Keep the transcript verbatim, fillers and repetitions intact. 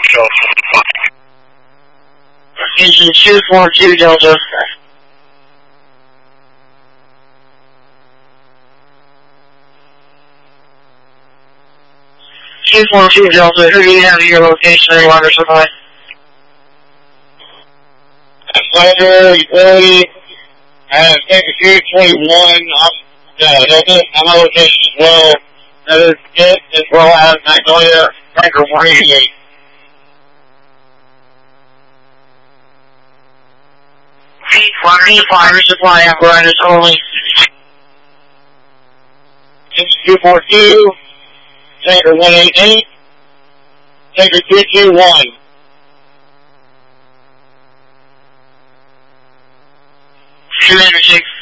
Engine two four two Delta. two four two Delta, who do you have at your location and water supply? Slater, utility, and Tanker two twenty-one, I'm, uh, Delta, I'm on location as well. That is it, as well as Magnolia, Tanker one eighty-eight. Water supply apparatus only. Engine two four two, Tanker one eighty-eight, Tanker two twenty-one. Commander six.